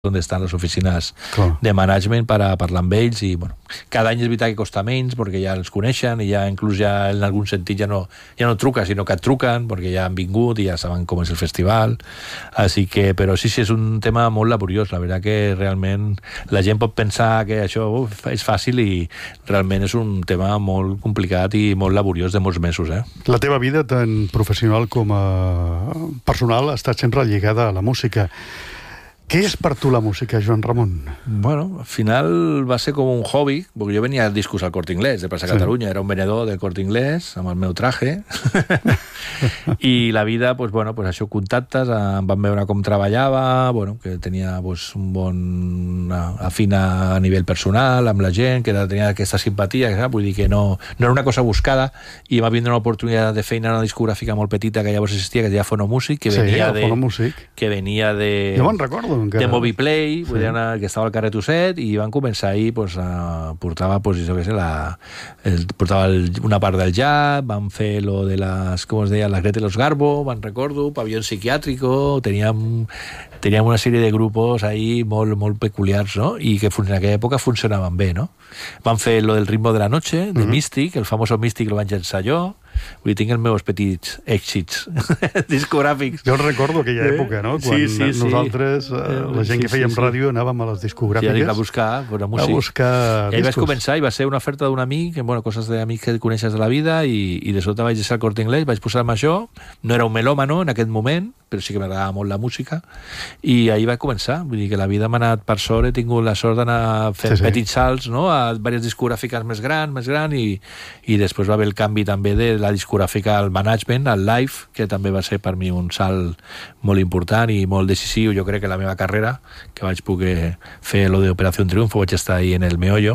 on estan les oficines de management per a parlar amb ells i bueno, cada any és veritat que costa menys perquè ja els coneixen i ja inclús ja en algun sentit ja no truca, sinó que et truquen perquè ja han vingut i ja saben com és el festival, així que, però sí, és un tema molt laboriós, la veritat que realment la gent pot pensar que això és fàcil i realment és un tema molt complicat i molt laboriós de molts mesos. La teva vida, tant professional com personal, ha estat sempre lligada a la música. Què és per tu la música, Joan Ramon? Bueno, al final va ser com un hobby, perquè jo venia a discos al Corte Inglés, de Plaça Catalunya, era un venedor del Corte Inglés, amb el meu traje, i la vida, pues, bueno, pues això, contactes, em van veure com treballava, bueno, que tenia pues, un bon afina a nivell personal amb la gent, que tenia aquesta simpatia, que, vull dir que no era una cosa buscada, i va vindre una oportunitat de feina en una discogràfica molt petita que llavors existia, que es deia Fonomúsic, que venia de... Jo me'n recordo, de Moviplay, que estava al carrer Tusset, i van començar ahir, portava una part del jazz, van fer lo de les, com es deia, la Greta y los Garbo, me'n recordo, Pavillón Psiquiátrico, teníem una sèrie de grupos ahí molt peculiars, no? I que en aquella època funcionaven bé, no? Van fer lo del Ritmo de la Noche, de Mystic, el famoso Mystic lo vaig llançar jo. Vull dir, tinc els meus petits èxits discogràfics. Jo recordo aquella època, no? Quan nosaltres, la gent que fèiem ràdio, anàvem a les discogràfiques a buscar música. I ahí vaig començar, i va ser una oferta d'un amic, coses d'amics que coneixes de la vida, i de sota vaig deixar el Corte Inglés, vaig posar-me això, no era un melòmano en aquest moment, però sí que m'agradava molt la música, i ahí vaig començar. Vull dir que la vida m'ha anat per sort, he tingut la sort d'anar fent petits salts, no?, a diverses discogràfiques més gran, i després va haver el canvi també de la discogràfica al management, al live, que també va ser per mi un salt molt important i molt decisiu, jo crec que la meva carrera, que vaig poder fer lo d'Operació Triunfo, vaig estar ahí en el meollo,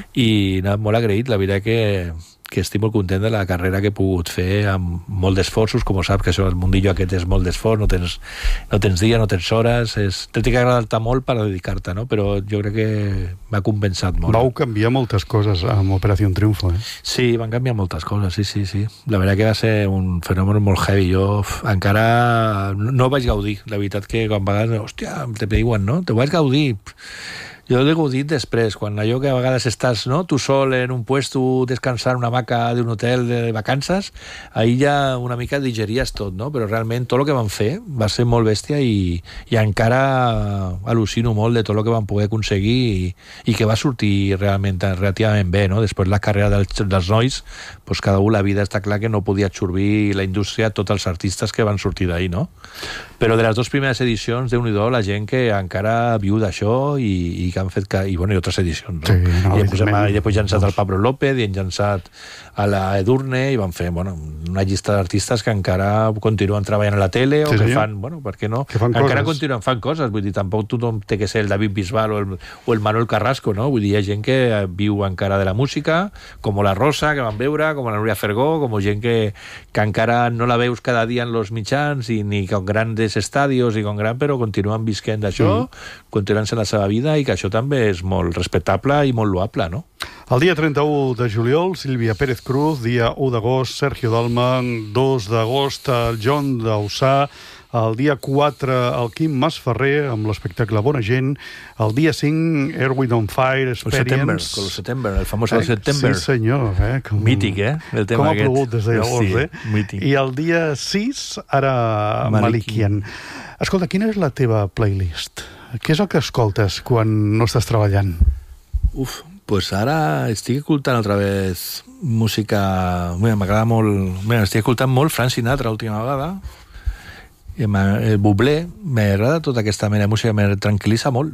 i molt agraït, la veritat que estic molt content de la carrera que he pogut fer amb molt d'esforços, com saps que això, el mundillo aquest és molt d'esforç, no tens dia, no tens hores, t'ha d'agradar-te molt per dedicar-te, no? Però jo crec que m'ha compensat molt. Vau canviar moltes coses amb Operació Triunfo, Sí, van canviar moltes coses, sí. La veritat que va ser un fenomen molt heavy. Jo encara no vaig gaudir, la veritat que quan a vegades, hòstia, te diuen, no? Te vaig gaudir. Jo l'he gaudit després, quan allò que a vegades estàs, no?, tu sol en un puesto descansant en una hamaca d'un hotel de vacances, ahí ja una mica digeries tot, no? Però realment tot el que van fer va ser molt bèstia i encara al·lucino molt de tot el que van poder aconseguir i que va sortir realment relativament bé, no? Després la carrera dels nois, doncs cada un la vida està clar que no podia absorbir la indústria tots els artistes que van sortir d'ahí, no? Però de les dues primeres edicions, Déu-n'hi-do, la gent que encara viu d'això i que han fet i altres edicions, no? Sí, i després llançat el Pablo López i han llançat a la Edurne i van fer una llista d'artistes que encara continuen treballant a la tele o que fan, per què no? Encara continuen fent coses, vull dir, tampoc tothom té que ser el David Bisbal o el Manuel Carrasco, no? Vull dir, hi ha gent que viu encara de la música, com la Rosa, que van veure, com la Núria Fergó, com gent que encara no la veus cada dia en los mitjans ni con grandes estadios però continuen visquent d'això, continuen sent la seva vida i que això també és molt respectable i molt loable, no? El dia 31 de juliol, Sílvia Pérez Cruz, dia 1 d'agost, Sergio Dalman, 2 d'agost, el John Dausà, el dia 4, el Quim Masferrer, amb l'espectacle Bona Gent, el dia 5, Erwin on Fire Experience. Con el September, el famós September. Sí, senyor. Mític, el tema com ha plogut des de llavors, mític. I el dia 6, ara Malikian. Escolta, quina és la teva playlist? Què és el que escoltes quan no estàs treballant? Pues ara estic escoltant altra vez música... M'agrada molt... Estic escoltant molt Frank Sinatra l'última vegada. El Bublé. M'agrada tota aquesta mena de música, me tranquil·litza molt.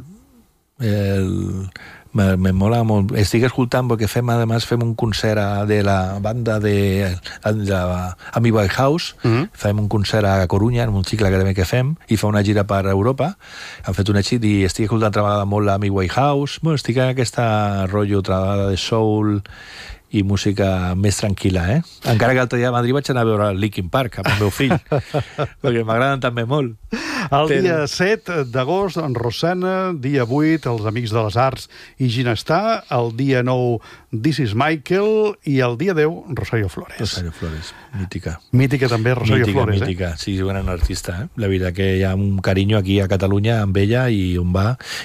Me mola molt. Estic escoltant perquè fem un concert de la banda de Amy Winehouse. Fem un concert a Corunya, en un cicle que fem, i fa una gira per Europa. Han fet un èxit i estic escoltant altra vegada molt Amy Winehouse. Estic en aquesta rotllo altra vegada de soul i música més tranquil·la, Encara que l'altre dia a Madrid vaig anar a veure el Linkin Park amb el meu fill, perquè m'agraden també molt. El dia 7 d'agost, en Rossana, dia 8, els Amics de les Arts i Ginestar, el dia 9, This is Michael, i el dia 10, Rosario Flores. Rosario Flores, mítica. Mítica també, Rosario Flores. Mítica, sí, és gran artista. La veritat que hi ha un carinyo aquí a Catalunya amb ella i on va.